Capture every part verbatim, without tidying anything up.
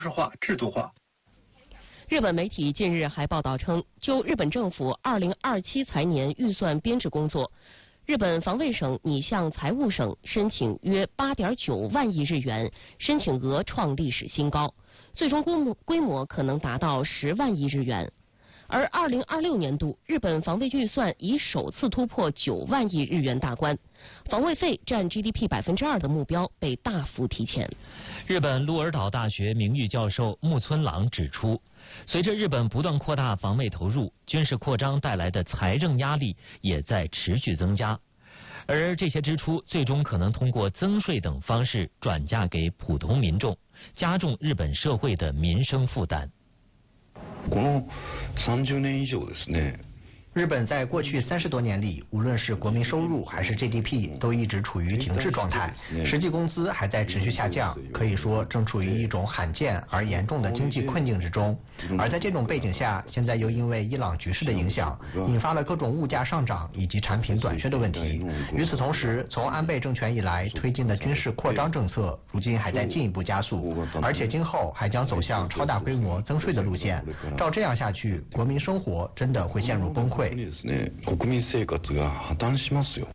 式化、制度化。 日本媒体近日还报道称，就日本政府二零二七财年预算编制工作，日本防卫省拟向财务省申请约八点九万亿日元，申请额创历史新高，最终规模规模可能达到十万亿日元。而二零二六年度日本防卫预算已首次突破九万亿日元大关，防卫费占 G D P 百分之二的目标被大幅提前。 日本鹿儿岛大学名誉教授木村朗指出，随着日本不断扩大防卫投入，军事扩张带来的财政压力也在持续增加，而这些支出最终可能通过增税等方式转嫁给普通民众，加重日本社会的民生负担。 この三十年以上ですね。 日本在过去三十多年里，无论是国民收入还是 G D P， 都一直处于停滞状态，实际工资还在持续下降，可以说正处于一种罕见而严重的经济困境之中。而在这种背景下，现在又因为伊朗局势的影响，引发了各种物价上涨以及产品短缺的问题。与此同时，从安倍政权以来推进的军事扩张政策，如今还在进一步加速，而且今后还将走向超大规模增税的路线。照这样下去，国民生活真的会陷入崩溃。 ですね、国民生活が破綻しますよ。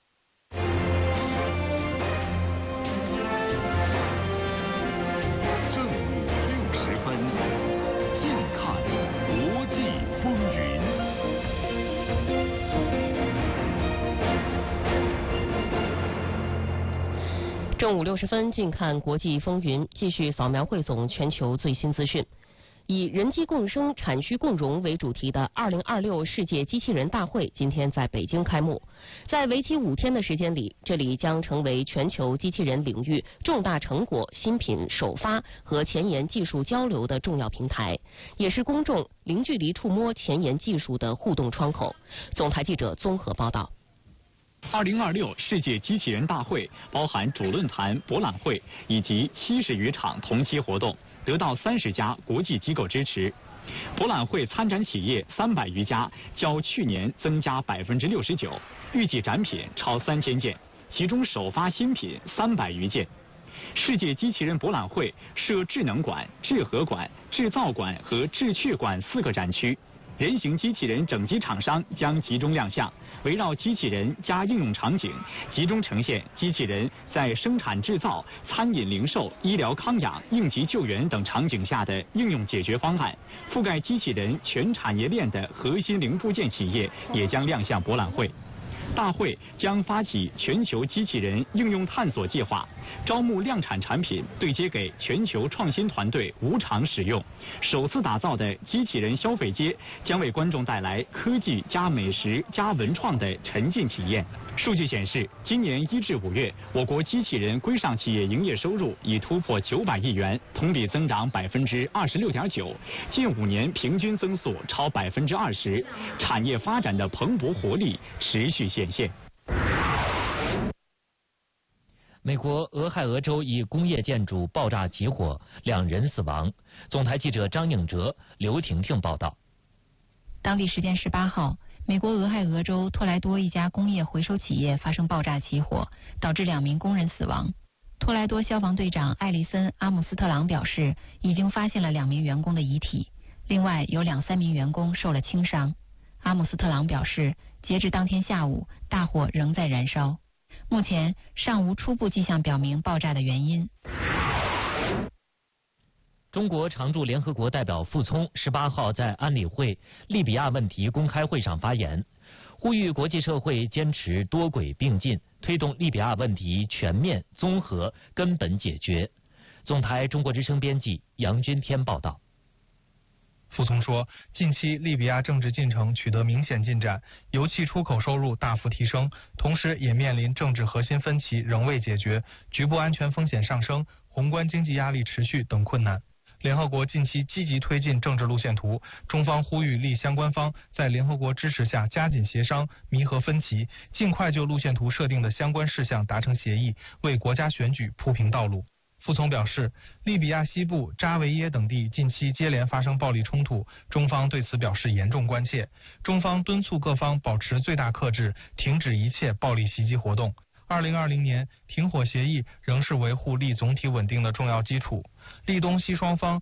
正午六十分，近看国际风云。 正午六十分，近看国际风云，继续扫描汇总全球最新资讯。以人机共生、产需共融为主题的二零二六世界机器人大会今天在北京开幕。在为期五天的时间里，这里将成为全球机器人领域重大成果、新品首发和前沿技术交流的重要平台，也是公众零距离触摸前沿技术的互动窗口。总台记者综合报道。 二零二六世界机器人大会包含主论坛、博览会以及七十余场同期活动，得到三十家国际机构支持。博览会参展企业三百余家，较去年增加百分之六十九，预计展品超三千件，其中首发新品三百余件。世界机器人博览会设智能馆、智核馆、制造馆和智趣馆四个展区。人形机器人整机厂商将集中亮相，围绕机器人加应用场景，集中呈现机器人在生产制造、餐饮零售、医疗康养、应急救援等场景下的应用解决方案。覆盖机器人全产业链的核心零部件企业也将亮相博览会。大会将发起全球机器人应用探索计划，招募量产产品对接给全球创新团队无偿使用。首次打造的机器人消费街将为观众带来科技加美食加文创的沉浸体验。数据显示，今年一至五月，我国机器人规上企业营业收入已突破九百亿元，同比增长百分之二十六点九，近五年平均增速超百分之二十，产业发展的蓬勃活力持续显现。 美国俄亥俄州一工业建筑爆炸起火，两人死亡。总台记者张颖哲、刘婷婷报道。 当地时间十八号，美国俄亥俄州托莱多一家工业回收企业发生爆炸起火，导致两名工人死亡。托莱多消防队长艾利森·阿姆斯特朗表示，已经发现了两名员工的遗体，另外有两三名员工受了轻伤。阿姆斯特朗表示，截至当天下午，大火仍在燃烧，目前尚无初步迹象表明爆炸的原因。 中国常驻联合国代表傅聪十八号在安理会利比亚问题公开会上发言，呼吁国际社会坚持多轨并进，推动利比亚问题全面、综合、根本解决。总台中国之声编辑杨军天报道。 傅聪说，近期利比亚政治进程取得明显进展，油气出口收入大幅提升，同时也面临政治核心分歧仍未解决、局部安全风险上升、宏观经济压力持续等困难。联合国近期积极推进政治路线图，中方呼吁利相关方在联合国支持下加紧协商，弥合分歧，尽快就路线图设定的相关事项达成协议，为国家选举铺平道路。傅聪表示，利比亚西部扎维耶等地近期接连发生暴力冲突，中方对此表示严重关切。中方敦促各方保持最大克制，停止一切暴力袭击活动。二零二零年停火协议仍是维护利总体稳定的重要基础。 利东西双方